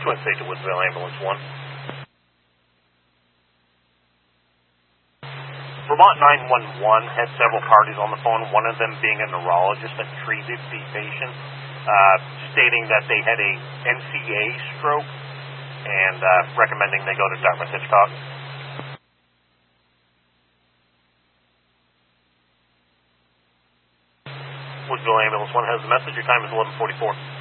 Twin State to Woodsville Ambulance 1. Vermont 911 had several parties on the phone, one of them being a neurologist that treated the patient, stating that they had a NCA stroke and recommending they go to Dartmouth Hitchcock. Woodsville Ambulance 1 has the message. Your time is 11:44.